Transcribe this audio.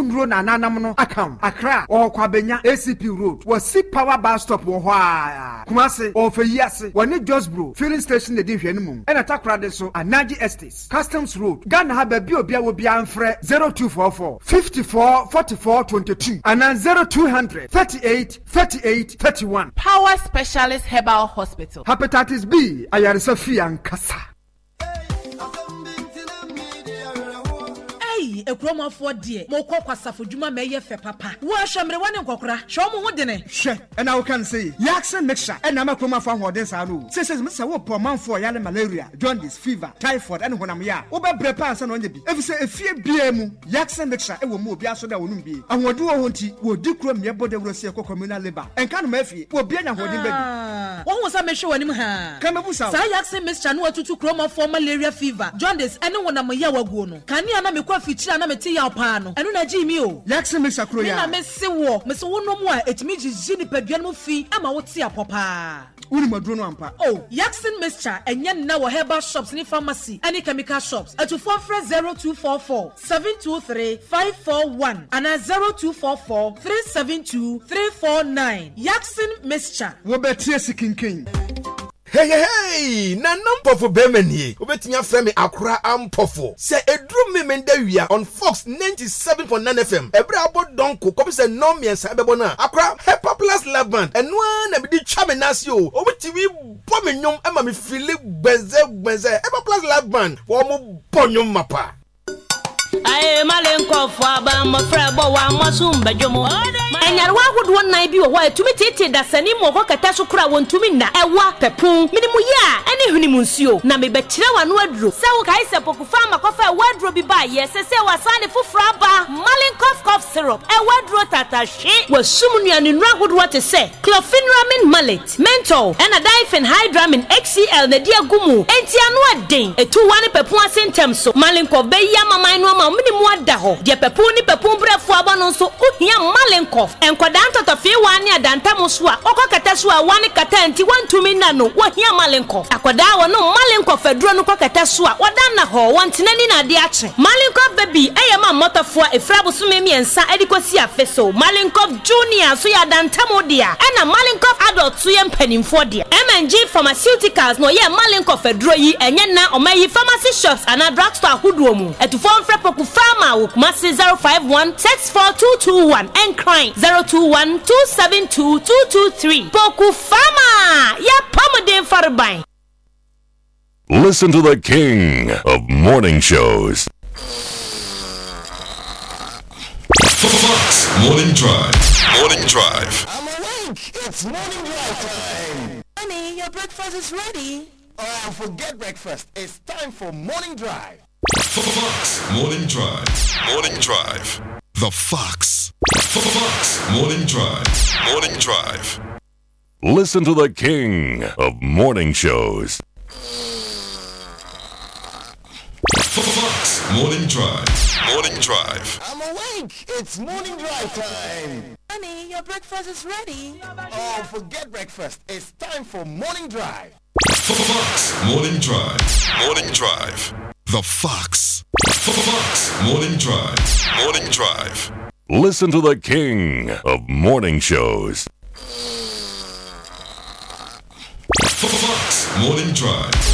Nro na nanam no akam. Accra or Kwabenya ACP Road. Was see power bus stop wo hwa. Kumase or Feyase. Wani Josbro filling station the hwenum. And Atakrade so Anaji Estates. Customs Road. Ghana ha baby obia wo bia mfre 0244 54 44 22 and 0200 38 38 31. Power Specialist Herbal Hospital. Hepatitis B ayaresa fi ankasa. Ekroma for dear, more kwasafo djuma meye fe papa. Wo ahwemre wone nkokora, hwe mo ho de ne. Hwe, and I can say, Yaksen mixture, and I'm a croma for hoden sanu. Says Mr. Wo man for yale malaria, jaundice, fever, typhoid, and when I'm ya. Oba brepa san on ye bi. If say a fear BM, Yaksen mixture, e wo mo bia so da wonu bi. And wo do honti, wo di krom ye bode wo se communal labor. And kan mefi, wo bia nya hodin baby. Won wo sa me hwe wonim ha. Kan mebusa. Sa Yaksen mixture no atutu kroma for malaria fever, jaundice, and when I'm ya waguo no. Kan ya na me kwa fichi na me ti ya pa no enu na ji mi o Yaksen mixture kro ya na me se wo no mu a etimi jiji ni padua no fi ama wo ti apopa uni maduro no ampa oh Yaksen mixture enye na wo herbal shops ni pharmacy any chemical shops atufo frɛ 0244 723 541 and 0244 372 349 Yaksen mixture wo betie sikinkin. Hey, na nampofo bemani. Obetimi afrɛ me Akra ampofo. Se edru me menda wia on Fox 97.9 FM. Ebra abodonko kobi se no miensa bebo na. Akra Hyper Plus Love Band. Enwa na me di twa me nase o. Obetimi bo me nyom ema me feel gbenze. Hyper Plus Love Band. Wo mo bonyom mapa. Aye malenko fo aba mo frebo wa mosumba jomo enyarwa hodo nan bi wo ho atumi tete da sani mo ho kata so kura wontumi na ewa pepun minimu ya ene hunimu nsuo na me bekire wa no aduro se wo kai se pokufa makofa waduro bi ba ye se wa sane fufura ba malenko cough syrup waduro tata hwe wasumnu ane nura hodo te se clofenramin mallet menthol and a difen hydramin XCL na dia gumu enti anu aden etu wane pepun asentem so malenko be ya mama no minimu ada ho de pepun ni pepun brefo aba no so ohia malenko enkoda ntotofe wani adantam so a okokata so a wani kata nti wantumi na no wohia malenko akoda wo no malenko faduro no kokata so a wodan na ho wontenani na ade ache malenko baby eyema motofo efrabo so memiensa edikosi afeso malenko junior so ya dantam dia ena malenko adult so ye mpanimfo dia MNG Pharmaceuticals no ye malenko faduro yi enye na omayi pharmacy shops ana drugstore huduo mu etufo mfrepoku farmer wo kumasi 051 64221 and crying 021 272 223 Poku Farmer ya Pamadin Farbai. Listen to the king of morning shows. Fox Morning Drive. Morning Drive. I'm awake. It's morning drive time. Honey, your breakfast is ready. Oh, forget breakfast. It's time for morning drive. Fox Morning Drive. Morning Drive. The Fox. Fox Morning Drive. Morning Drive. Listen to the king of morning shows. Fox Morning Drive. Morning Drive. I'm awake. It's morning drive time. Honey, your breakfast is ready. Oh, forget breakfast. It's time for morning drive. Fox Morning Drive. Morning Drive. The Fox. Fox Morning Drive. Morning Drive. Listen to the king of morning shows. Fox Morning Drive.